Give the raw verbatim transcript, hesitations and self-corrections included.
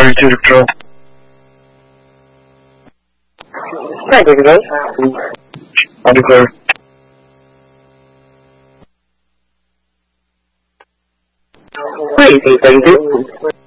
to withdraw. Ready to go. Audio clear. Three, eight, thirty-two.